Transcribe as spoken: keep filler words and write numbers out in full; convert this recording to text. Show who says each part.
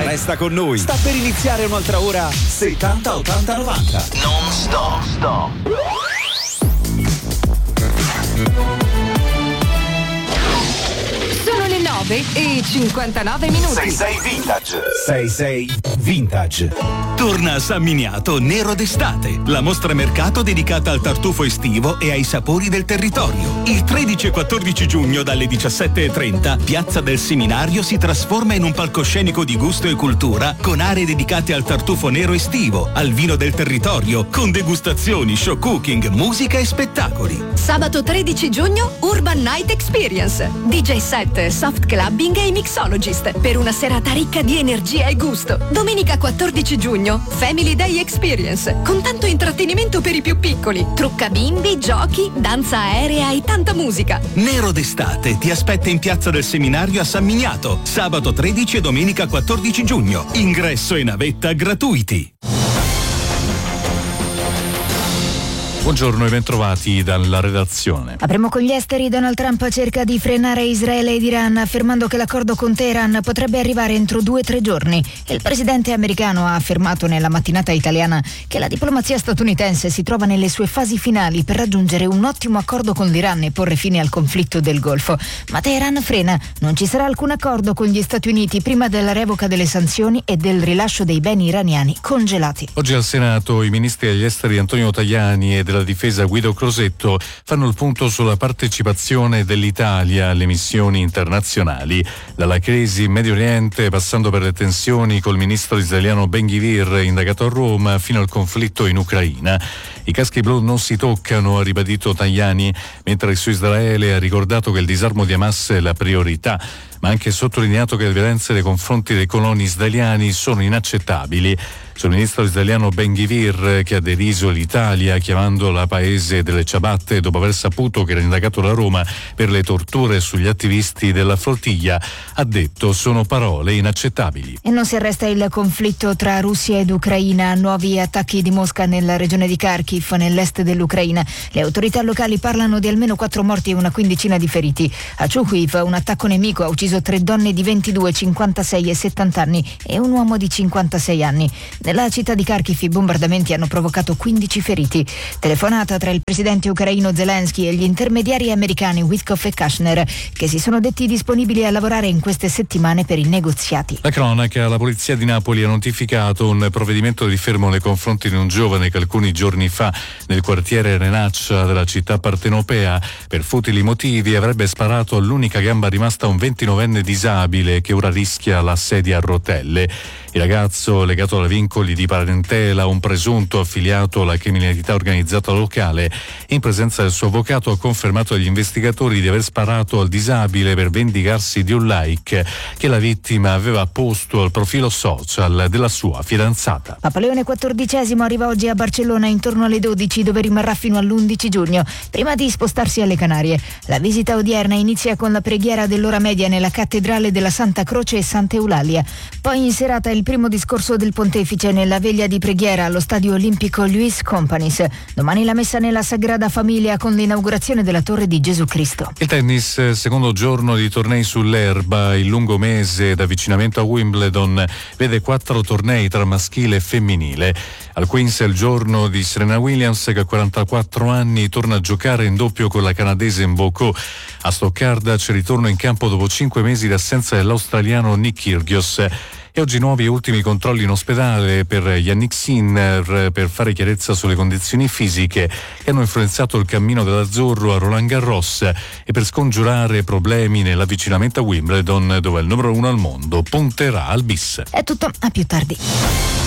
Speaker 1: Resta con noi. Sta per iniziare un'altra ora settanta ottanta novanta.
Speaker 2: Non stop. Stop.
Speaker 3: Sono le nove e cinquantanove minuti.
Speaker 2: sei sei Vintage.
Speaker 1: sei sei Vintage.
Speaker 4: Torna a San Miniato Nero d'estate, la mostra mercato dedicata al tartufo estivo e ai sapori del territorio. Il tredici e quattordici giugno dalle diciassette e trenta, Piazza del Seminario si trasforma in un palcoscenico di gusto e cultura con aree dedicate al tartufo nero estivo, al vino del territorio, con degustazioni, show cooking, musica e spettacoli.
Speaker 3: Sabato tredici giugno Urban Night Experience, D J set, soft clubbing e mixologist per una serata ricca di energia e gusto. Domenica quattordici giugno Family Day Experience, con tanto intrattenimento per i più piccoli, trucca bimbi, giochi, danza aerea e tanta musica.
Speaker 4: Nero d'estate ti aspetta in Piazza del Seminario a San Miniato, sabato tredici e domenica quattordici giugno. Ingresso e navetta gratuiti.
Speaker 5: Buongiorno e bentrovati dalla redazione.
Speaker 6: Apriamo con gli esteri. Donald Trump cerca di frenare Israele ed Iran affermando che l'accordo con Teheran potrebbe arrivare entro due o tre giorni. Il presidente americano ha affermato nella mattinata italiana che la diplomazia statunitense si trova nelle sue fasi finali per raggiungere un ottimo accordo con l'Iran e porre fine al conflitto del Golfo. Ma Teheran frena. Non ci sarà alcun accordo con gli Stati Uniti prima della revoca delle sanzioni e del rilascio dei beni iraniani congelati.
Speaker 5: Oggi al Senato i ministri degli esteri Antonio Tajani e della difesa Guido Crosetto fanno il punto sulla partecipazione dell'Italia alle missioni internazionali, dalla crisi in Medio Oriente passando per le tensioni col ministro israeliano Ben-Gvir indagato a Roma fino al conflitto in Ucraina. I caschi blu non si toccano, ha ribadito Tajani, mentre su Israele ha ricordato che il disarmo di Hamas è la priorità, ma ha anche sottolineato che le violenze nei confronti dei coloni israeliani sono inaccettabili. Sul ministro israeliano Ben-Gvir, che ha deriso l'Italia chiamandola paese delle ciabatte dopo aver saputo che era indagato da Roma per le torture sugli attivisti della flottiglia, ha detto sono parole inaccettabili.
Speaker 6: E non si arresta il conflitto tra Russia ed Ucraina. Nuovi attacchi di Mosca nella regione di Kharkiv, nell'est dell'Ucraina. Le autorità locali parlano di almeno quattro morti e una quindicina di feriti. A Chuhuiv un attacco nemico ha ucciso tre donne di ventidue, cinquantasei e settanta anni e un uomo di cinquantasei anni. Nella città di Kharkiv i bombardamenti hanno provocato quindici feriti. Telefonata tra il presidente ucraino Zelensky e gli intermediari americani Witkoff e Kushner, che si sono detti disponibili a lavorare in queste settimane per i negoziati.
Speaker 5: La cronaca: la polizia di Napoli ha notificato un provvedimento di fermo nei confronti di un giovane che alcuni giorni fa nel quartiere Renaccia della città partenopea per futili motivi avrebbe sparato all'unica gamba rimasta a un ventinovenne disabile che ora rischia la sedia a rotelle. Il ragazzo, legato da vincoli di parentela, un presunto affiliato alla criminalità organizzata locale, in presenza del suo avvocato ha confermato agli investigatori di aver sparato al disabile per vendicarsi di un like che la vittima aveva posto al profilo social della sua fidanzata.
Speaker 6: Papa Leone quattordicesimo arriva oggi a Barcellona intorno alle dodici, dove rimarrà fino all'undici giugno, prima di spostarsi alle Canarie. La visita odierna inizia con la preghiera dell'ora media nella cattedrale della Santa Croce e Santa Eulalia. Poi in serata il primo discorso del pontefice nella veglia di preghiera allo stadio olimpico Luis Companys. Domani la messa nella Sagrada Famiglia con l'inaugurazione della Torre di Gesù Cristo.
Speaker 5: Il tennis, secondo giorno di tornei sull'erba. Il lungo mese d'avvicinamento a Wimbledon vede quattro tornei tra maschile e femminile. Al Queens è il giorno di Serena Williams, che a quarantaquattro anni torna a giocare in doppio con la canadese Mboko. A Stoccarda c'è ritorno in campo dopo cinque mesi d'assenza dell'australiano Nick Kyrgios. E oggi nuovi e ultimi controlli in ospedale per Yannick Sinner per fare chiarezza sulle condizioni fisiche che hanno influenzato il cammino dell'azzurro a Roland Garros e per scongiurare problemi nell'avvicinamento a Wimbledon, dove il numero uno al mondo punterà al bis.
Speaker 6: È tutto, a più tardi.